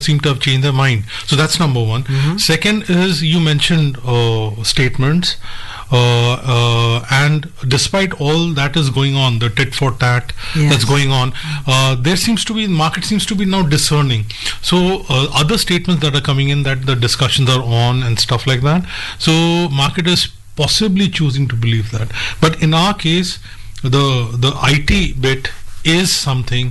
seem to have changed their mind. So that's number one. Second is, you mentioned statements. And despite all that is going on, the tit for tat that's going on, market seems to be now discerning. So other statements that are coming in, that the discussions are on and stuff like that. So market is possibly choosing to believe that. But in our case, the IT bit is something.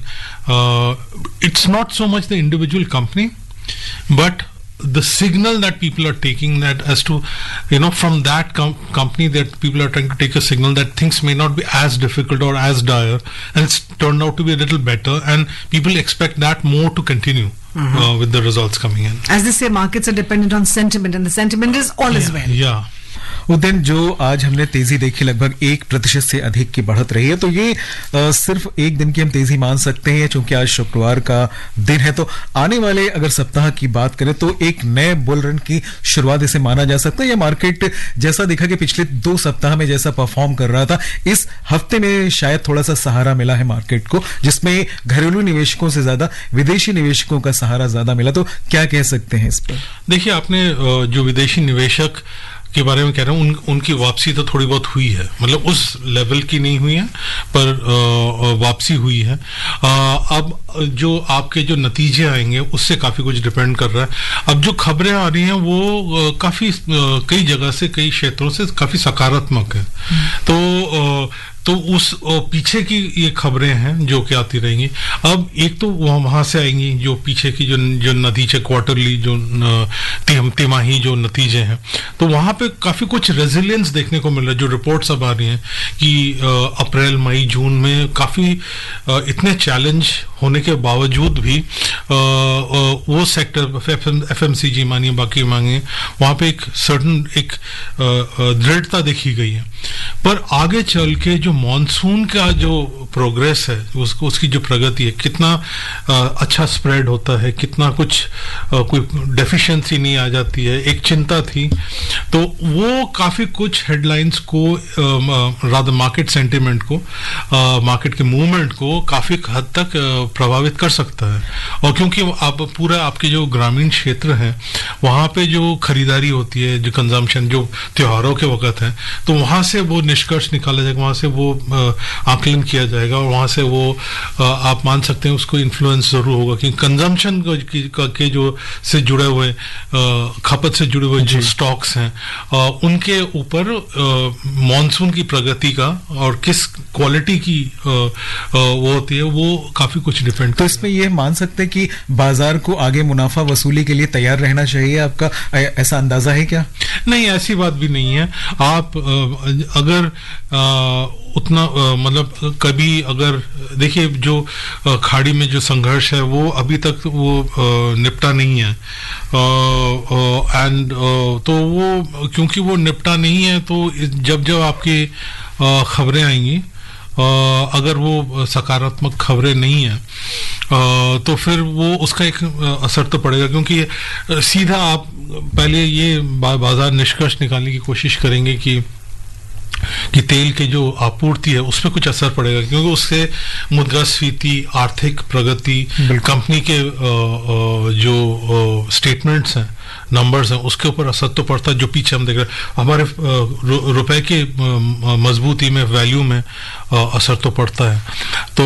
It's not so much the individual company, but the signal that people are taking, that as to, from that company, that people are trying to take a signal that things may not be as difficult or as dire, and it's turned out to be a little better, and people expect that more to continue with the results coming in. As they say, markets are dependent on sentiment, and the sentiment is all is well. Yeah. Udayan, जो आज हमने तेजी देखी लगभग 1% से अधिक की बढ़त रही है, तो ये सिर्फ एक दिन की हम तेजी मान सकते हैं क्योंकि आज शुक्रवार का दिन है। तो आने वाले अगर सप्ताह की बात करें तो एक नए बुल रन की शुरुआत इसे माना जा सकता है। यह मार्केट जैसा दिखा कि पिछले 2 सप्ताह में जैसा परफॉर्म कर रहा था, इस हफ्ते में शायद थोड़ा सा सहारा मिला है मार्केट को, जिसमें घरेलू निवेशकों से ज्यादा विदेशी निवेशकों का सहारा ज्यादा मिला। तो क्या कह सकते हैं इस पर? देखिए, आपने जो विदेशी निवेशक के बारे में कह रहा हूँ, उनकी वापसी तो थोड़ी बहुत हुई है, मतलब उस लेवल की नहीं हुई है, पर वापसी हुई है। अब जो आपके जो नतीजे आएंगे उससे काफी कुछ डिपेंड कर रहा है। अब जो खबरें आ रही हैं वो काफी कई जगह से, कई क्षेत्रों से काफी सकारात्मक है। तो उस पीछे की ये खबरें हैं जो कि आती रहेंगी। अब एक तो वहां से आएंगी जो पीछे की जो नतीजे, क्वार्टरली जो तिमाही जो नतीजे हैं, तो वहां पे काफी कुछ रेजिलियंस देखने को मिल रहा है। जो रिपोर्ट्स अब आ रही हैं कि अप्रैल, मई, जून में काफी इतने चैलेंज होने के बावजूद भी वो सेक्टर FMCG मानिए, बाकी मांगे, वहां पे एक सर्टन दृढ़ता देखी गई है। पर आगे चल के जो मॉनसून का जो प्रोग्रेस है, उसकी जो प्रगति है, कितना अच्छा स्प्रेड होता है, कितना कुछ कोई डेफिशिएंसी नहीं आ जाती है, एक चिंता थी। तो वो काफी कुछ हेडलाइंस को, रादर मार्केट सेंटिमेंट को, मार्केट के मूवमेंट को काफी हद तक प्रभावित कर सकता है। और क्योंकि आप पूरा आपके जो ग्रामीण क्षेत्र है, वहां पे जो खरीदारी होती है, जो कंजम्पशन जो त्योहारों के वक्त है, तो वहां से वो निष्कर्ष निकाला जाएगा, वहां से वो आकलन किया जाएगा, और वहां से वो आप मान सकते हैं उसको इन्फ्लुएंस जरूर होगा। क्योंकि कंजम्पशन के जो से जुड़े हुए, खपत से जुड़े हुए जो स्टॉक्स हैं, उनके ऊपर मॉनसून की प्रगति का और किस क्वालिटी की वो होती है, वो काफी कुछ डिपेंड। तो इसमें ये मान सकते हैं कि बाजार को आगे मुनाफा वसूली के लिए तैयार रहना चाहिए, आपका ऐसा अंदाजा है क्या? नहीं, ऐसी बात भी नहीं है। आप अगर उतना मतलब कभी अगर देखिए, जो खाड़ी में जो संघर्ष है वो अभी तक वो निपटा नहीं है, एंड तो वो क्योंकि वो निपटा नहीं है, तो जब आपकी खबरें आएंगी, अगर वो सकारात्मक खबरें नहीं है, तो फिर वो उसका एक असर तो पड़ेगा। क्योंकि सीधा आप पहले ये बाजार निष्कर्ष निकालने की कोशिश करेंगे कि तेल के जो आपूर्ति है उस पर कुछ असर पड़ेगा, क्योंकि उससे मुद्रास्फीति, आर्थिक प्रगति, कंपनी के जो स्टेटमेंट्स हैं, नंबर्स हैं, उसके ऊपर असर तो पड़ता है। जो पीछे हम देख रहे हैं, हमारे रुपए के मजबूती में, वैल्यू में असर तो पड़ता है। तो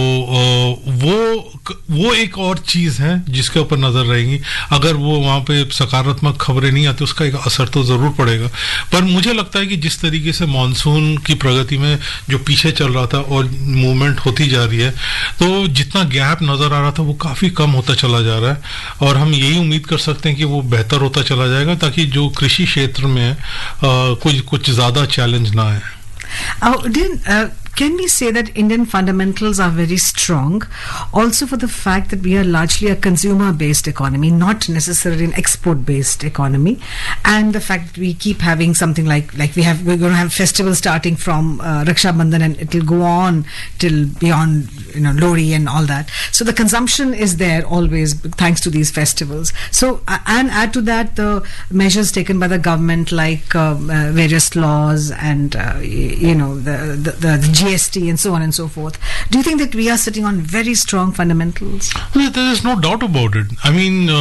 वो एक और चीज है जिसके ऊपर नजर रहेगी। अगर वो वहां पे सकारात्मक खबरें नहीं आती, उसका एक असर तो जरूर पड़ेगा। पर मुझे लगता है कि जिस तरीके से मॉनसून की प्रगति में जो पीछे चल रहा था और मूवमेंट होती जा रही है, तो जितना गैप नजर आ रहा था वो काफी कम होता चला जा रहा है, और हम यही उम्मीद कर सकते हैं कि वो बेहतर होता चला जाएगा, ताकि जो कृषि क्षेत्र में कुछ ज्यादा चैलेंज ना आए। Can we say that Indian fundamentals are very strong, also for the fact that we are largely a consumer-based economy, not necessarily an export-based economy, and the fact that we keep having something like we're going to have festivals starting from Raksha Bandhan, and it will go on till beyond, Lohri and all that. So the consumption is there always thanks to these festivals. So and add to that the measures taken by the government, like various laws and the GST and so on and so forth. Do you think that we are sitting on very strong fundamentals? There is no doubt about it. I mean,